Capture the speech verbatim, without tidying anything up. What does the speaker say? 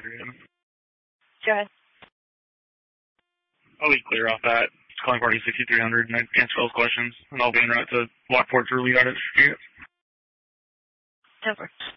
Andrea. Go ahead. I'll be clear off that. It's calling party sixty-three hundred, and I answer all those questions, and I'll be en route to Lockport to relieve out at Street. Over.